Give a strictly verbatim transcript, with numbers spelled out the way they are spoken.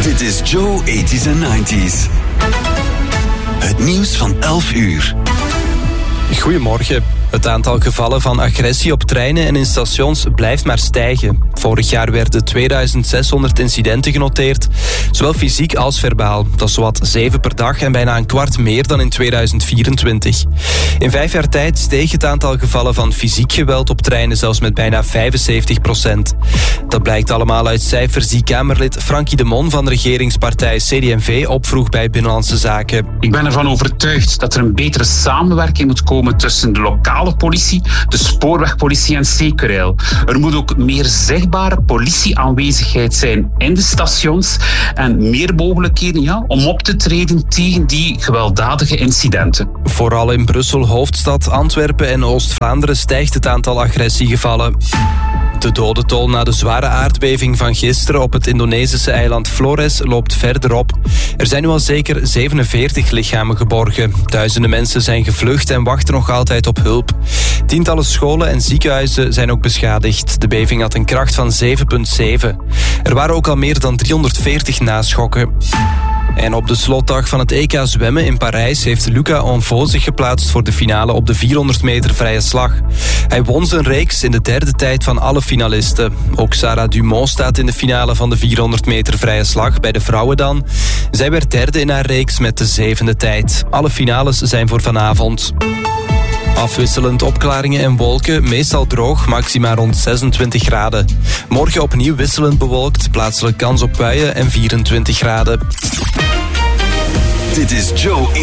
Dit is Joe eighties and nineties. Het nieuws van elf uur. Goedemorgen. Het aantal gevallen van agressie op treinen en in stations blijft maar stijgen. Vorig jaar werden tweeduizend zeshonderd incidenten genoteerd, zowel fysiek als verbaal. Dat is zowat zeven per dag en bijna een kwart meer dan in tweeduizend vierentwintig. In vijf jaar tijd steeg het aantal gevallen van fysiek geweld op treinen zelfs met bijna vijfenzeventig procent. Dat blijkt allemaal uit cijfers die Kamerlid Frankie de Mon van de regeringspartij C D en V opvroeg bij Binnenlandse Zaken. Ik ben ervan overtuigd dat er een betere samenwerking moet komen tussen de lokale politie, de spoorwegpolitie en C-Rail. Er moet ook meer zichtbare politieaanwezigheid zijn in de stations en meer mogelijkheden ja, om op te treden tegen die gewelddadige incidenten. Vooral in Brussel, hoofdstad, Antwerpen en Oost-Vlaanderen stijgt het aantal agressiegevallen. De dodentol na de zware aardbeving van gisteren op het Indonesische eiland Flores loopt verder op. Er zijn nu al zeker zevenenveertig lichamen geborgen. Duizenden mensen zijn gevlucht en wachten nog altijd op hulp. Tientallen scholen en ziekenhuizen zijn ook beschadigd. De beving had een kracht van zeven komma zeven. Er waren ook al meer dan driehonderdveertig naschokken. En op de slotdag van het E K zwemmen in Parijs heeft Luca Onvaux zich geplaatst voor de finale op de vierhonderd meter vrije slag. Hij won zijn reeks in de derde tijd van alle finalisten. Ook Sarah Dumont staat in de finale van de vierhonderd meter vrije slag, bij de vrouwen dan. Zij werd derde in haar reeks met de zevende tijd. Alle finales zijn voor vanavond. Afwisselend opklaringen en wolken, meestal droog, maxima rond zesentwintig graden. Morgen opnieuw wisselend bewolkt, plaatselijk kans op buien en vierentwintig graden. Dit is Joe